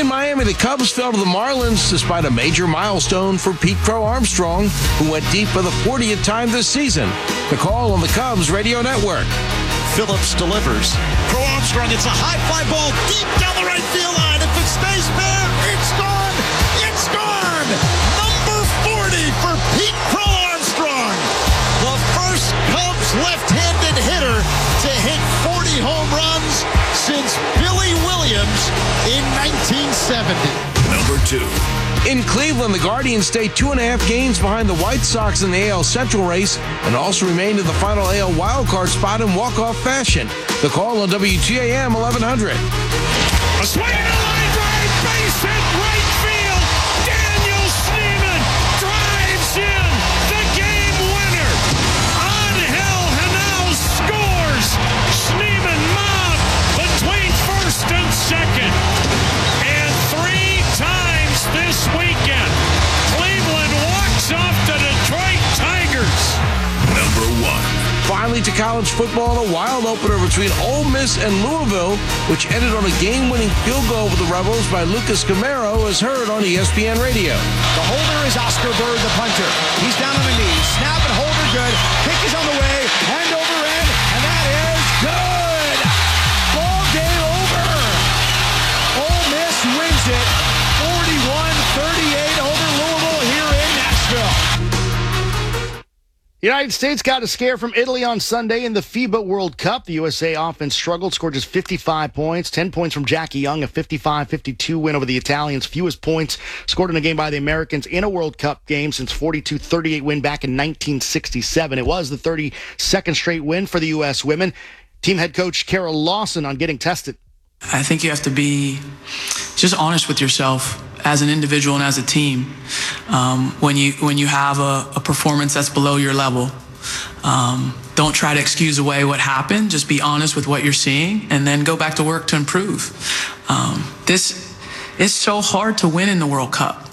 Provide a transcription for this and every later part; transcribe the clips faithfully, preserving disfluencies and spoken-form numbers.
In Miami, the Cubs fell to the Marlins despite a major milestone for Pete Crow Armstrong, who went deep for the fortieth time this season. The call on the Cubs Radio Network. Phillips delivers. Crow Armstrong, it's a high fly ball deep down the right field line. If it stays fair, it's gone. It's gone. Number forty for Pete Crow Armstrong. The first Cubs left-handed hitter to hit forty home runs since Billy Williams in nineteen seventy. Number two. In Cleveland, the Guardians stay two and a half games behind the White Sox in the A L Central race and also remain in the final A L wildcard spot in walk-off fashion. The call on W T A M eleven hundred. A swing and a line drive, base hit, right field. Daniel Schneemann drives in the game winner. Angel Henao scores. Schneemann mobbed between first and second. And three times this weekend, Cleveland walks off the Detroit Tigers. Number one. Finally to college football, a wild opener between Ole Miss and Louisville, which ended on a game-winning field goal for the Rebels by Lucas Camaro, as heard on E S P N Radio. The holder is Oscar Bird, the punter. He's down on the knees. Snap and holder good. Kick is on the way. Hand over end. And that is good. Ball game over. Ole Miss wins it forty-one thirty-eight over Louisville here in Nashville. United States got a scare from Italy on Sunday in the FIBA World Cup. The U S A offense struggled, scored just fifty-five points, ten points from Jackie Young, a fifty-five fifty-two win over the Italians. Fewest points scored in a game by the Americans in a World Cup game since forty-two thirty-eight win back in nineteen sixty-seven. It was the thirty-second straight win for the U S women. Team head coach Carol Lawson on getting tested. I think you have to be just honest with yourself as an individual and as a team. Um, when you when you have a, a performance that's below your level, um, don't try to excuse away what happened. Just be honest with what you're seeing, and then go back to work to improve. Um, this it's so hard to win in the World Cup,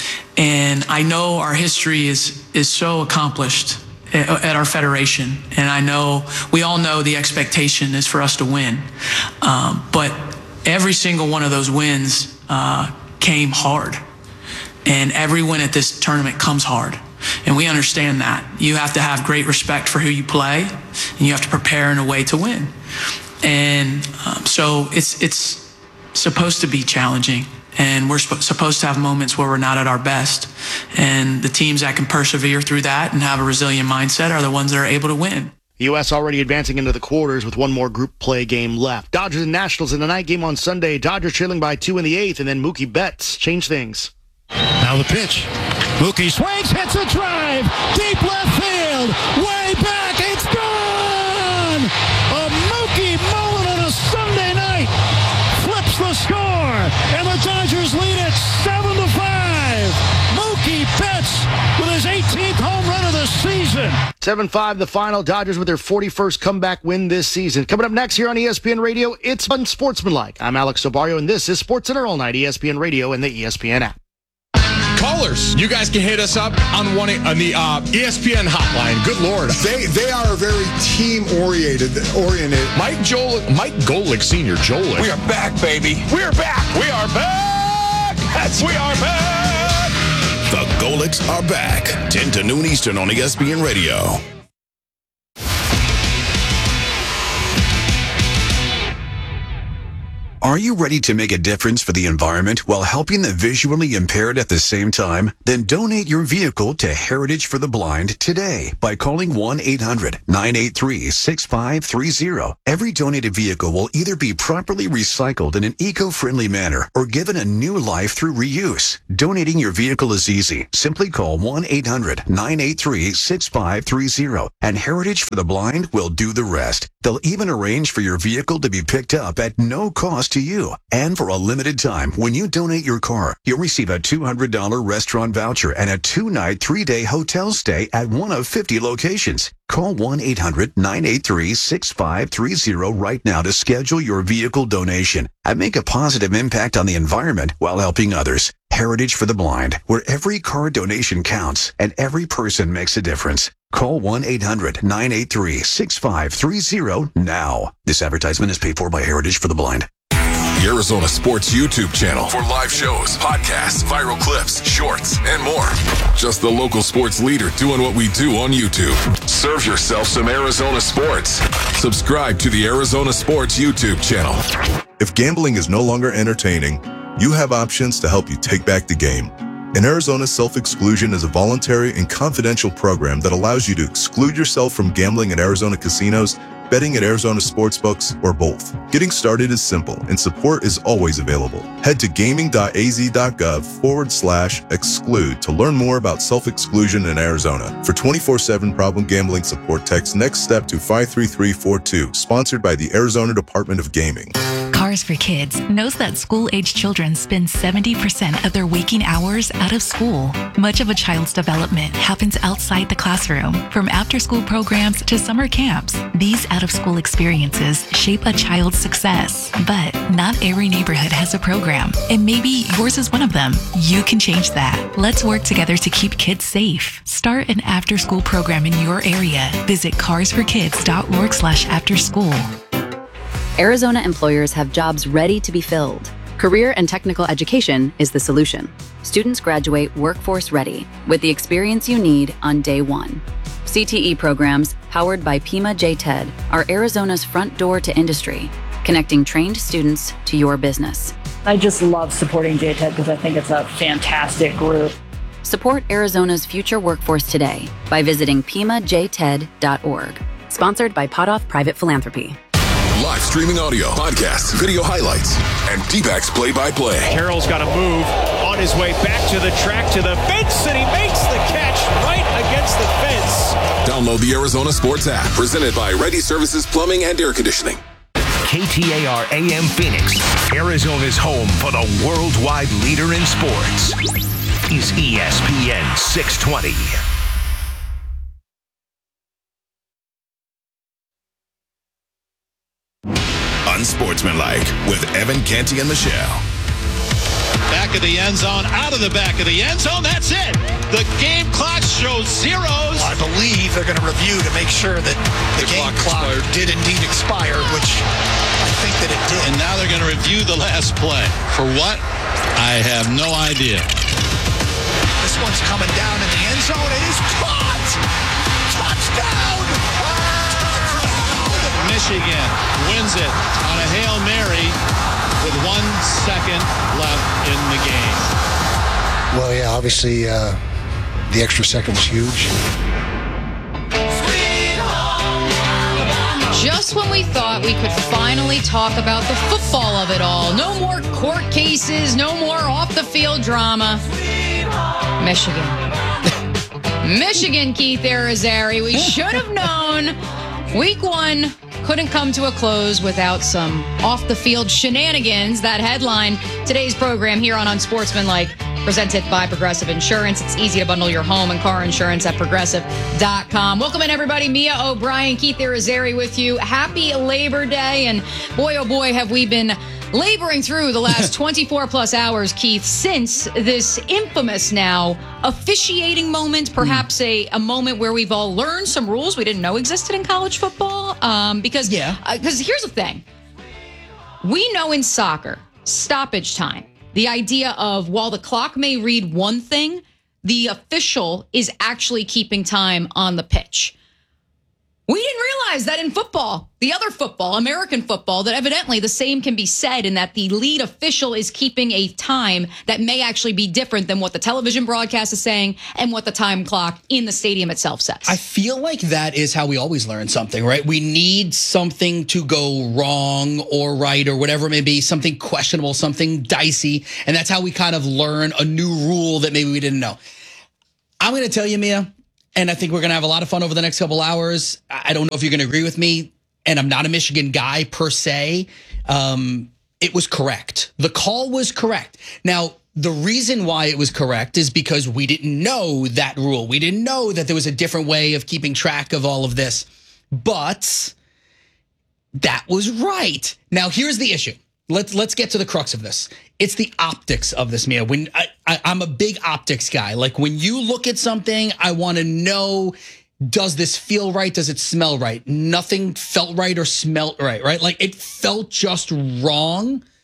and I know our history is is so accomplished at, at our federation, and I know we all know the expectation is for us to win, um, but every single one of those wins uh, came hard. And every win at this tournament comes hard. And we understand that. You have to have great respect for who you play, and you have to prepare in a way to win. And um, so it's it's supposed to be challenging. And we're sp- supposed to have moments where we're not at our best. And the teams that can persevere through that and have a resilient mindset are the ones that are able to win. The U S already advancing into the quarters with one more group play game left. Dodgers and Nationals in the night game on Sunday. Dodgers trailing by two in the eighth, and then Mookie Betts changed things. Now the pitch. Mookie swings, hits a drive. Deep left field. Way back. It's gone. A Mookie Mullen on a Sunday night flips the score. And the Dodgers lead it seven to five. Mookie Betts with his eighteenth home run of the season. seven five the final. Dodgers with their forty-first comeback win this season. Coming up next here on E S P N Radio, it's Unsportsmanlike. I'm Alex Obario, and this is SportsCenter All Night, E S P N Radio and the E S P N app. Callers, you guys can hit us up on one on the uh, E S P N hotline. Good Lord, they they are very team oriented. Oriented. Mike Joel, Mike Golick Senior Joel. We are back, baby. We are back. We are back. That's we are back. The Golicks are back. ten to noon Eastern on E S P N Radio. Are you ready to make a difference for the environment while helping the visually impaired at the same time? Then donate your vehicle to Heritage for the Blind today by calling one eight hundred nine eight three six five three zero. Every donated vehicle will either be properly recycled in an eco-friendly manner or given a new life through reuse. Donating your vehicle is easy. Simply call one eight hundred nine eight three six five three zero and Heritage for the Blind will do the rest. They'll even arrange for your vehicle to be picked up at no cost to you. And for a limited time, when you donate your car, you'll receive a two hundred dollars restaurant voucher and a two-night, three-day hotel stay at one of fifty locations. Call one eight hundred nine eight three six five three zero right now to schedule your vehicle donation and make a positive impact on the environment while helping others. Heritage for the Blind, where every car donation counts and every person makes a difference. Call one eight hundred nine eight three six five three zero now. This advertisement is paid for by Heritage for the Blind. the Arizona Sports YouTube channel for live shows, podcasts, viral clips, shorts, and more. Just the local sports leader doing what we do on YouTube. Serve yourself some Arizona sports. Subscribe to the Arizona Sports YouTube channel. If gambling is no longer entertaining, you have options to help you take back the game. In Arizona, self-exclusion is a voluntary and confidential program that allows you to exclude yourself from gambling at Arizona casinos, betting at Arizona sportsbooks, or both. Getting started is simple, and support is always available. Head to gaming.az.gov forward slash exclude to learn more about self-exclusion in Arizona. For twenty-four seven problem gambling support, text Next Step to five three three four two, sponsored by the Arizona Department of Gaming. Cars for Kids knows that school-age children spend seventy percent of their waking hours out of school. Much of a child's development happens outside the classroom, from after-school programs to summer camps. These out-of-school experiences shape a child's success, but not every neighborhood has a program, and maybe yours is one of them. You can change that. Let's work together to keep kids safe. Start an after-school program in your area. Visit cars for kids dot org slash after school. Arizona employers have jobs ready to be filled. Career and technical education is the solution. Students graduate workforce ready with the experience you need on day one. C T E programs, powered by Pima J TED, are Arizona's front door to industry, connecting trained students to your business. I just love supporting J TED because I think it's a fantastic group. Support Arizona's future workforce today by visiting pima j ted dot org. Sponsored by Potoff Private Philanthropy. Live streaming audio, podcasts, video highlights, and D-backs play-by-play. Carroll's got to move on his way back to the track, to the fence, and he makes the catch right against the fence. Download the Arizona Sports app, presented by Ready Services Plumbing and Air Conditioning. K T A R A M Phoenix, Arizona's home for the worldwide leader in sports, is E S P N six twenty. Unsportsmanlike with Evan Canty and Michelle. Back of the end zone, out of the back of the end zone. That's it. The game clock shows zeros. I believe they're going to review to make sure that the, the game clock, clock did indeed expire, which I think that it did. And now they're going to review the last play. For what? I have no idea. This one's coming down in the end zone. It is caught. Touchdown. Michigan wins it on a Hail Mary with one second left in the game. Well, yeah, obviously uh, the extra second was huge. Just when we thought we could finally talk about the football of it all. No more court cases, no more off-the-field drama. Michigan. Michigan, Keith Irizarry. We should have known. Week one couldn't come to a close without some off-the-field shenanigans. That headline today's program here on Unsportsmanlike, presented by Progressive Insurance. It's easy to bundle your home and car insurance at progressive dot com. Welcome in, everybody. Mia O'Brien, Keith Irizarry with you. Happy Labor Day. And boy, oh boy, have we been laboring through the last twenty-four plus hours, Keith, since this infamous now officiating moment, perhaps a, a moment where we've all learned some rules we didn't know existed in college football. Um, because, yeah. uh, 'cause here's the thing. We know in soccer, stoppage time, the idea of while the clock may read one thing, the official is actually keeping time on the pitch. We didn't realize that in football, the other football, American football, that evidently the same can be said in that the lead official is keeping a time that may actually be different than what the television broadcast is saying and what the time clock in the stadium itself says. I feel like that is how we always learn something, right? We need something to go wrong or right or whatever it may be, something questionable, something dicey, and that's how we kind of learn a new rule that maybe we didn't know. I'm going to tell you, Mia, and I think we're going to have a lot of fun over the next couple hours. I don't know if you're going to agree with me, and I'm not a Michigan guy per se. Um, it was correct. The call was correct. Now, the reason why it was correct is because we didn't know that rule. We didn't know that there was a different way of keeping track of all of this. But that was right. Now, here's the issue. Let's let's get to the crux of this. It's the optics of this, Mia. When I, I, I'm a big optics guy. Like when you look at something, I want to know, does this feel right? Does it smell right? Nothing felt right or smelled right, right? Like it felt just wrong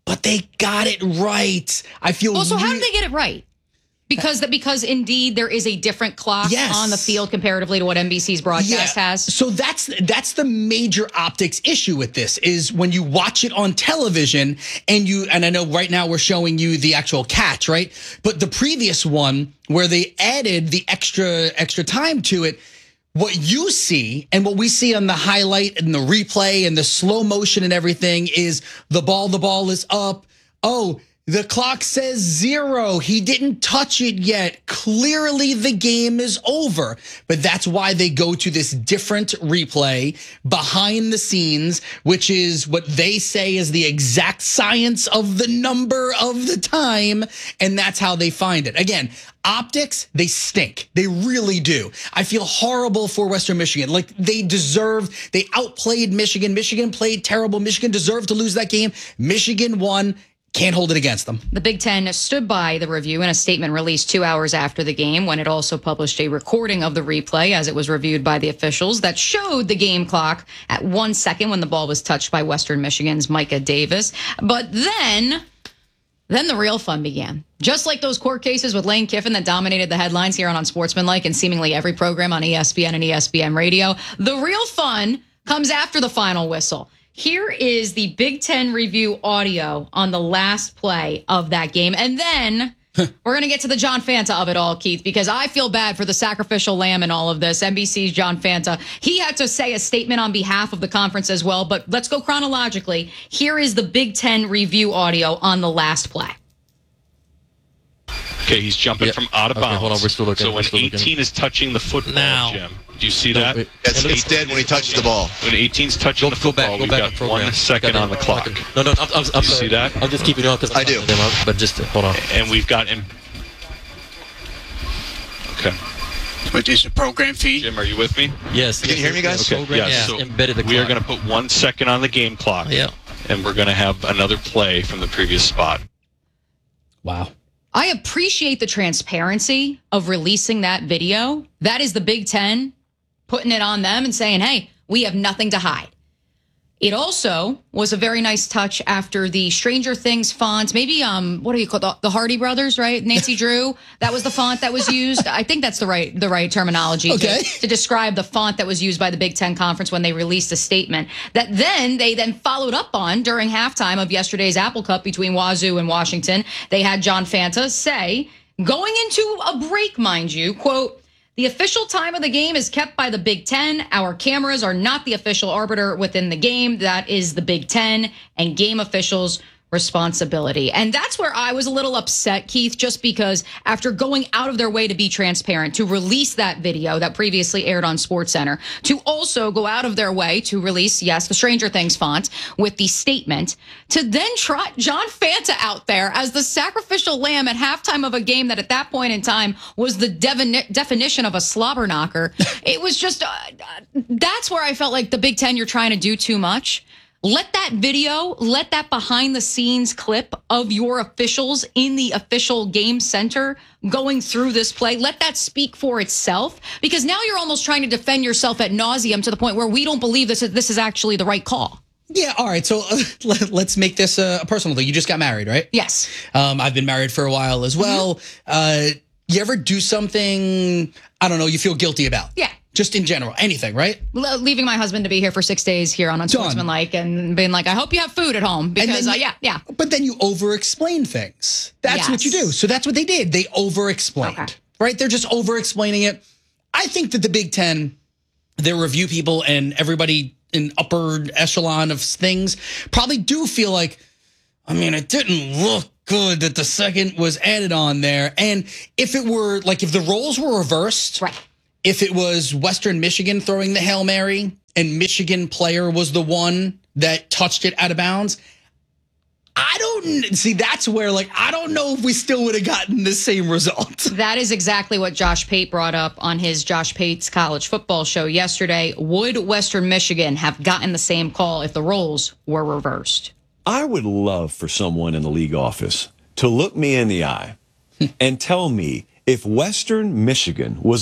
but they got it right. I feel. Well, so how re- did they get it right? Because that because indeed there is a different clock Yes. on the field comparatively to what N B C's broadcast Yeah. has. So that's that's the major optics issue with this is when you watch it on television and you and I know right now we're showing you the actual catch, right? But the previous one where they added the extra extra time to it, what you see and what we see on the highlight and the replay and the slow motion and everything is the ball, the ball is up. Oh, the clock says zero. He didn't touch it yet. Clearly, the game is over. But that's why they go to this different replay behind the scenes, which is what they say is the exact science of the number of the time. And that's how they find it. Again, optics, they stink. They really do. I feel horrible for Western Michigan. Like they deserved, they outplayed Michigan. Michigan played terrible. Michigan deserved to lose that game. Michigan won. Can't hold it against them. The Big Ten stood by the review in a statement released two hours after the game when it also published a recording of the replay as it was reviewed by the officials that showed the game clock at one second when the ball was touched by Western Michigan's Micah Davis. But then, then the real fun began. Just like those court cases with Lane Kiffin that dominated the headlines here on Unsportsmanlike and seemingly every program on E S P N and E S P N Radio, the real fun comes after the final whistle. Here is the Big Ten review audio on the last play of that game. And then we're going to get to the John Fanta of it all, Keith, because I feel bad for the sacrificial lamb in all of this. N B C's John Fanta. He had to say a statement on behalf of the conference as well. But let's go chronologically. Here is the Big Ten review audio on the last play. Okay, he's jumping Yep. from out of Okay, bounds. hold on, we're still looking, So we're when still looking. eighteen is touching the football, Now. Jim, do you see No, that? wait. It's, it's dead when he touches the ball. When eighteen's touching the Go back, football, go we've back got to program. one second Got on it. the clock. No, no, I'm, I'm, I'm You see sorry. that? I'm just keeping on because I do. Them up, but just uh, hold on. And we've got him. Okay. What is the program feed? Jim, are you with me? Yes. Can you hear me, guys? Okay. Program, Yes. yeah. So Embedded the we are clock. going to put one second on the game clock. Yeah. And we're going to have another play from the previous spot. Wow. I appreciate the transparency of releasing that video. That is the Big Ten putting it on them and saying, hey, we have nothing to hide. It also was a very nice touch after the Stranger Things font. Maybe, um, what do you call the, the Hardy Brothers, right? Nancy Drew. That was the font that was used. I think that's the right the right terminology Okay. to, to describe the font that was used by the Big Ten Conference when they released a statement that then they then followed up on during halftime of yesterday's Apple Cup between Wazoo and Washington. They had John Fanta say, going into a break, mind you, quote, the official time of the game is kept by the Big Ten. Our cameras are not the official arbiter within the game. That is the Big Ten and game officials' responsibility. And that's where I was a little upset, Keith, just because after going out of their way to be transparent, to release that video that previously aired on SportsCenter, to also go out of their way to release, yes, the Stranger Things font with the statement, to then trot John Fanta out there as the sacrificial lamb at halftime of a game that at that point in time was the devin- definition of a slobber knocker. It was just, uh, that's where I felt like the Big Ten, you're trying to do too much. Let that video, let that behind the scenes clip of your officials in the official game center going through this play, let that speak for itself, because now you're almost trying to defend yourself ad nauseum to the point where we don't believe this is, this is actually the right call. Yeah, all right. So uh, let, let's make this a, a personal thing. You just got married, right? Yes. Um, I've been married for a while as well. Mm-hmm. Uh, you ever do something, I don't know, you feel guilty about? Yeah. Just in general, anything, right? Le- leaving my husband to be here for six days here on Unsportsmanlike and being like, I hope you have food at home because, you, uh, yeah, yeah. But then you over-explain things. That's Yes. what you do. So that's what they did. They over-explained, Okay. right? They're just over-explaining it. I think that the Big Ten, their review people and everybody in upper echelon of things probably do feel like, I mean, it didn't look good that the second was added on there. And if it were, like, if the roles were reversed, right. If it was Western Michigan throwing the Hail Mary and Michigan player was the one that touched it out of bounds, I don't see. That's where, like, I don't know if we still would have gotten the same result. That is exactly what Josh Pate brought up on his Josh Pate's college football show yesterday. Would Western Michigan have gotten the same call if the roles were reversed? I would love for someone in the league office to look me in the eye and tell me if Western Michigan was